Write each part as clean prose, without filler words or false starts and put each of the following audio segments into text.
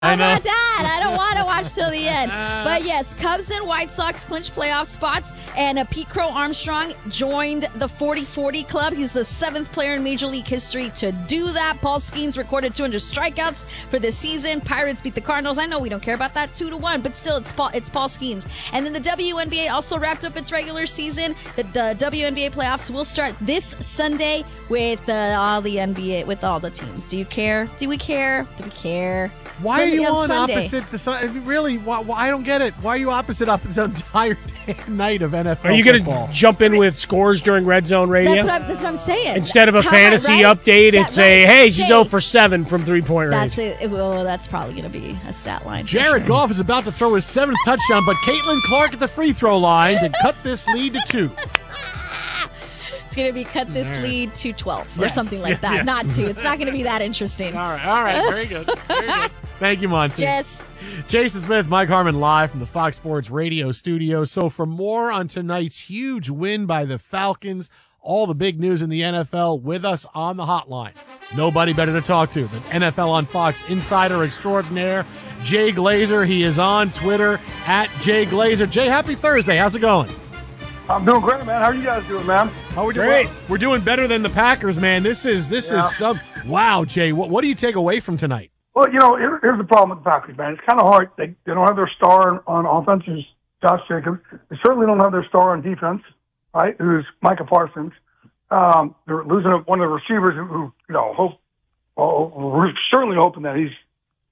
How about that? I don't want to watch till the end. But yes, Cubs and White Sox clinched playoff spots, and Pete Crow Armstrong joined the 40-40 club. He's the 7th player in Major League history to do that. Paul Skeens recorded 200 strikeouts for this season. Pirates beat the Cardinals. I know we don't care about that 2-1, but still, it's Paul Skeens. And then the WNBA also wrapped up its regular season. The WNBA playoffs will start this Sunday with all the NBA, with all the teams. Do you care? Do we care? Do we care? Why are you on Sunday. opposite the sun? Really? Why, I don't get it. Why are you opposite up this entire day and night of NFL Are you going to jump in with scores during Red Zone Radio? That's what I'm saying. Instead of a fantasy update, it's hey, she's 0 for 7 from three-point range. That's it. Well, that's probably going to be a stat line. Jared Goff is about to throw his 7th touchdown, but Caitlin Clark at the free throw line to cut this lead to 2. It's going to be cut this lead to 12 or something like that. Yes. Not 2. It's not going to be that interesting. All right. Very good. Thank you, Monty. Jess. Jason Smith, Mike Harmon live from the Fox Sports Radio studio. So for more on tonight's huge win by the Falcons, all the big news in the NFL, with us on the hotline, nobody better to talk to than NFL on Fox insider extraordinaire, Jay Glazer. He is on Twitter at Jay Glazer. Jay, happy Thursday. How's it going? I'm doing great, man. How are you guys doing, man? How are we doing? Great. We're doing better than the Packers, man. This is wow, Jay. What do you take away from tonight? Well, here's the problem with the Packers, man. It's kind of hard. They don't have their star on offense, who's Josh Jacobs. They certainly don't have their star on defense, right, who's Micah Parsons. They're losing one of the receivers who we're certainly hoping that he's,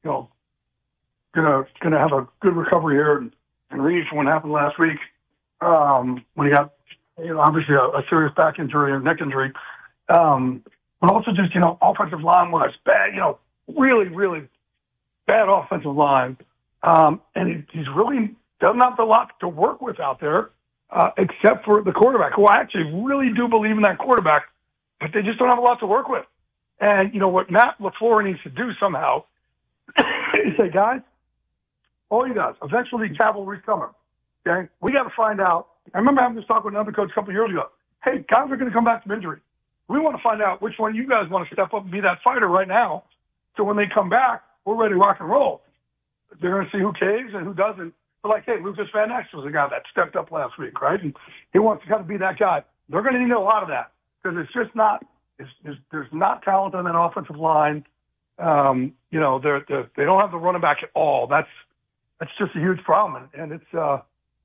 gonna have a good recovery here and read from what happened last week when he got, obviously a serious back injury or neck injury. But also just, offensive line was bad, really, really bad offensive line. And he's really doesn't have a lot to work with out there, except for the quarterback, who I actually really do believe in that quarterback, but they just don't have a lot to work with. And, what Matt LaFleur needs to do somehow is say, guys, all you guys, eventually cavalry's coming. Okay? We got to find out. I remember having this talk with another coach a couple of years ago. Hey, guys are going to come back from injury. We want to find out which one you guys want to step up and be that fighter right now. So when they come back, we're ready to rock and roll. They're going to see who caves and who doesn't. But hey, Lucas Van Ness was the guy that stepped up last week, right? And he wants to kind of be that guy. They're going to need a lot of that because it's just not. There's not talent on that offensive line. They don't have the running back at all. That's just a huge problem, and it's I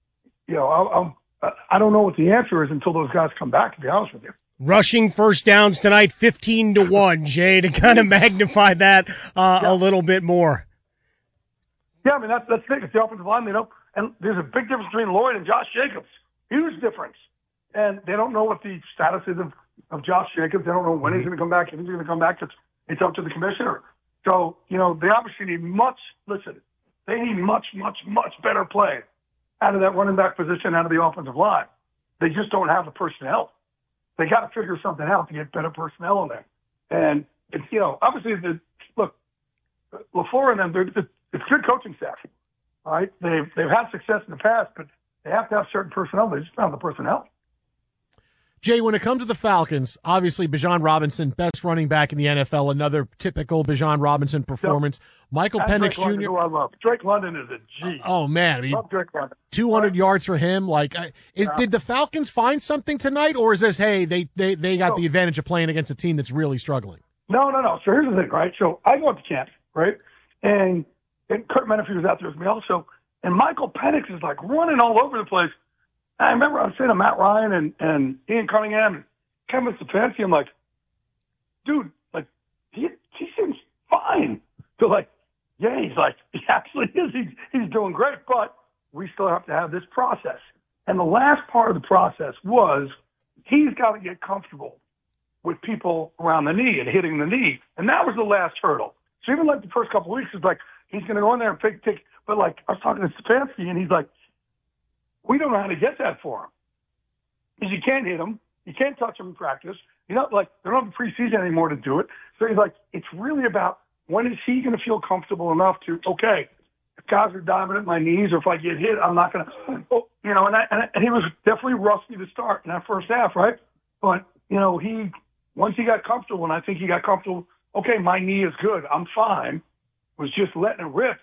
don't know what the answer is until those guys come back. To be honest with you. Rushing first downs tonight, 15-1, Jay, to kind of magnify that a little bit more. Yeah, I mean, that's the thing. It's the offensive line, and there's a big difference between Lloyd and Josh Jacobs. Huge difference. And they don't know what the status is of Josh Jacobs. They don't know when he's going to come back. If he's going to come back, it's up to the commissioner. So, they obviously need much better play out of that running back position, out of the offensive line. They just don't have the personnel. They got to figure something out to get better personnel in there. And it's, obviously LaFleur and them, it's good coaching staff, all right? They've had success in the past, but they have to have certain personnel. They just don't have the personnel. Jay, when it comes to the Falcons, obviously Bijan Robinson, best running back in the NFL, another typical Bijan Robinson performance. Michael Penix Jr. London, who I love. Drake London is a G. Oh, man. Love Drake London. 200 yards for him. Did the Falcons find something tonight, or is this, hey, they got the advantage of playing against a team that's really struggling? No. So here's the thing, right? So I go up to camp, right? And Kurt Menefee was out there with me also. And Michael Penix is running all over the place. I remember I was saying to Matt Ryan and Ian Cunningham and Kevin Stefanski, I'm like, dude, he seems fine. So yeah, he actually is. He's doing great, but we still have to have this process. And the last part of the process was he's got to get comfortable with people around the knee and hitting the knee. And that was the last hurdle. So even the first couple of weeks, it's he's going to go in there and take, but I was talking to Stefanski and he's like, we don't know how to get that for him. Because you can't hit him. You can't touch him in practice. They don't have a preseason anymore to do it. So he's it's really about when is he going to feel comfortable enough to, okay, if guys are diving at my knees or if I get hit, I'm not going to, and he was definitely rusty to start in that first half, right? But, once he got comfortable, and I think he got comfortable, okay, my knee is good. I'm fine. was just letting it rip.